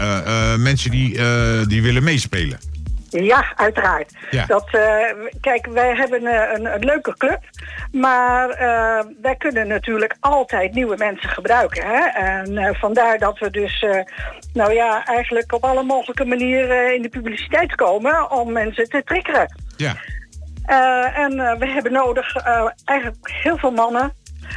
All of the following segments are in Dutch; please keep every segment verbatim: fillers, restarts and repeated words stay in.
uh, uh, mensen die, uh, die willen meespelen. Ja, uiteraard. Ja. Dat, uh, kijk, wij hebben uh, een, een leuke club. Maar uh, wij kunnen natuurlijk altijd nieuwe mensen gebruiken. Hè? En uh, vandaar dat we dus, uh, nou ja, eigenlijk op alle mogelijke manieren in de publiciteit komen om mensen te triggeren. Ja. Uh, en uh, we hebben nodig uh, eigenlijk heel veel mannen.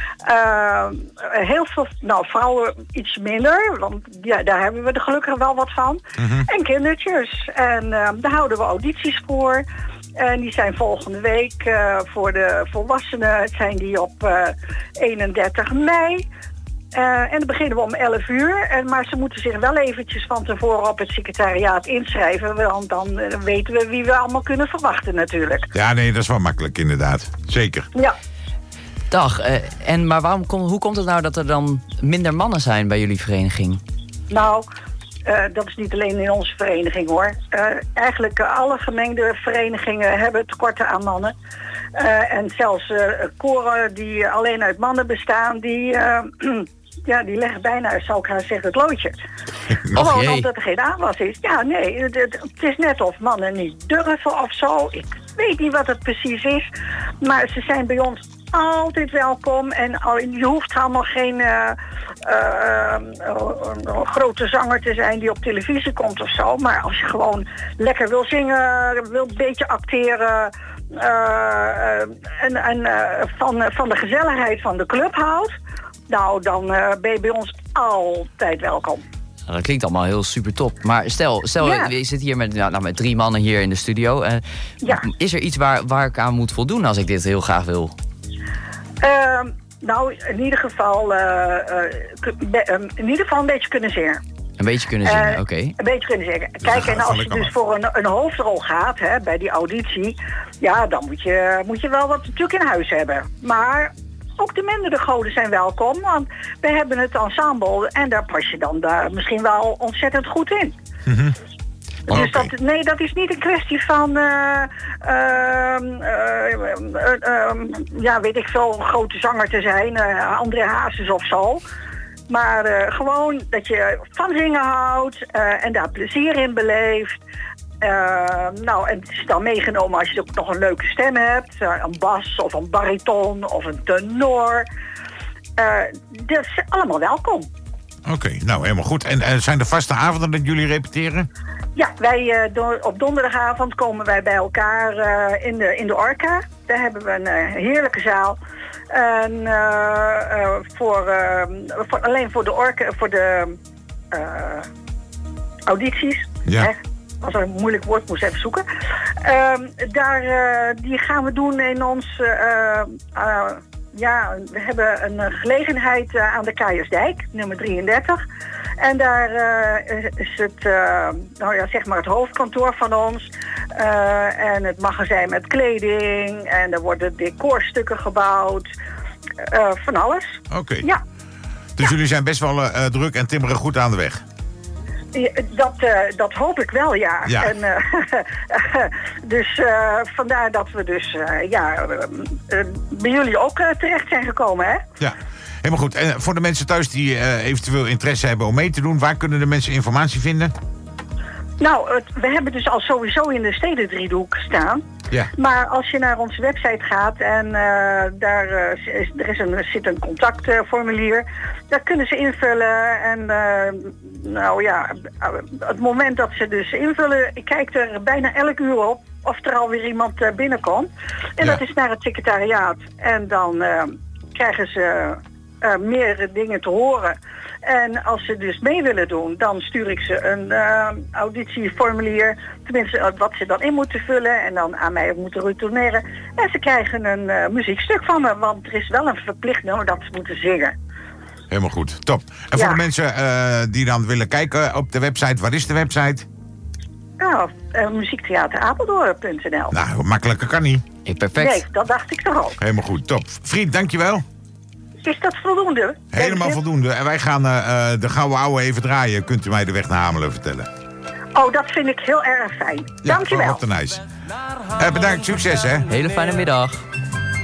Uh, heel veel, nou vrouwen iets minder, want ja, daar hebben we er gelukkig wel wat van. Mm-hmm. En kindertjes. En uh, daar houden we audities voor. En die zijn volgende week uh, voor de volwassenen zijn die op uh, eenendertig mei. Uh, en dan beginnen we om elf uur. En, maar ze moeten zich wel eventjes van tevoren op het secretariaat inschrijven. Want dan uh, weten we wie we allemaal kunnen verwachten natuurlijk. Ja, nee, dat is wel makkelijk inderdaad. Zeker. Ja. Dag, uh, en maar waarom kom, hoe komt het nou dat er dan minder mannen zijn bij jullie vereniging? Nou, uh, dat is niet alleen in onze vereniging hoor. Uh, eigenlijk uh, alle gemengde verenigingen hebben tekorten aan mannen. Uh, en zelfs uh, koren die alleen uit mannen bestaan, die, uh, ja, die leggen bijna, zou ik haar zeggen, het loodje. Gewoon omdat er geen aanwas is. Ja, nee, het, het is net of mannen niet durven of zo. Ik weet niet wat het precies is. Maar ze zijn bij ons altijd welkom. En je hoeft allemaal geen uh, uh, uh, grote zanger te zijn die op televisie komt of zo. Maar als je gewoon lekker wil zingen, wil een beetje acteren Uh, uh, en, en uh, van, uh, van de gezelligheid van de club houdt, nou, dan uh, ben je bij ons altijd welkom. Nou, dat klinkt allemaal heel super top. Maar stel, stel ja. je zit hier met, nou, met drie mannen hier in de studio. Uh, ja. Is er iets waar, waar ik aan moet voldoen als ik dit heel graag wil? Uh, nou, in ieder geval, uh, uh, in ieder geval een beetje kunnen zingen. Een beetje kunnen zingen, uh, oké. Okay. Een beetje kunnen zingen. Kijk, en als je dus voor een, een hoofdrol gaat, hè, bij die auditie, ja, dan moet je, moet je wel wat natuurlijk in huis hebben. Maar ook de mindere goden zijn welkom, want we hebben het ensemble en daar pas je dan daar misschien wel ontzettend goed in. Mm-hmm. Dus okay. dat, nee, dat is niet een kwestie van, uh, uh, uh, uh, uh, ja, weet ik veel, grote zanger te zijn, uh, André Hazes of zo. Maar uh, gewoon dat je van zingen houdt uh, en daar plezier in beleeft. Uh, nou, en het is dan meegenomen als je ook nog een leuke stem hebt. Uh, een bas of een bariton of een tenor. Uh, dat is allemaal welkom. Oké, okay, nou helemaal goed. En uh, zijn er vaste avonden dat jullie repeteren? Ja, wij, uh, door, op donderdagavond komen wij bij elkaar uh, in, de, in de Orca. Daar hebben we een uh, heerlijke zaal. En uh, uh, voor, uh, voor, alleen voor de, orke, voor de uh, audities, ja. Hè, als er een moeilijk woord moest even zoeken. Uh, daar, uh, die gaan we doen in ons, uh, uh, ja, we hebben een gelegenheid uh, aan de Keijersdijk, nummer drieëndertig. En daar uh, is het, uh, nou ja, zeg maar het hoofdkantoor van ons. Uh, en het magazijn met kleding. En er worden decorstukken gebouwd. Uh, van alles. Oké. Okay. Ja. Dus ja. Jullie zijn best wel uh, druk en timmeren goed aan de weg. Ja, dat, uh, dat hoop ik wel, ja. ja. En, uh, dus uh, vandaar dat we dus uh, ja, uh, uh, bij jullie ook uh, terecht zijn gekomen, hè? Ja. Helemaal goed. En voor de mensen thuis die uh, eventueel interesse hebben om mee te doen, waar kunnen de mensen informatie vinden? Nou, het, we hebben dus al sowieso in de Stedendriehoek staan. Ja. Maar als je naar onze website gaat en uh, daar uh, is, er is een, zit een contactformulier, daar kunnen ze invullen. En uh, nou ja, het moment dat ze dus invullen, ik kijk er bijna elk uur op of er alweer iemand uh, binnenkomt. En ja. Dat is naar het secretariaat. En dan uh, krijgen ze uh, meer dingen te horen. En als ze dus mee willen doen, dan stuur ik ze een uh, auditieformulier. Tenminste, uh, wat ze dan in moeten vullen en dan aan mij moeten retourneren. En ze krijgen een uh, muziekstuk van me, want er is wel een verplicht nummer dat ze moeten zingen. Helemaal goed, top. En voor ja. de mensen uh, die dan willen kijken op de website, waar is de website? Nou, uh, muziektheaterapeldoorn punt n l. Nou, makkelijker kan niet. Ik perfect. Nee, dat dacht ik toch ook. Helemaal goed, top. Vriend, dankjewel. Is dat voldoende? Helemaal voldoende. En wij gaan uh, de Gouden Ouwe even draaien. Kunt u mij de weg naar Hamelen vertellen? Oh, dat vind ik heel erg fijn. Ja, dankjewel. Op de nice. Uh, bedankt, succes hè. Hele fijne middag.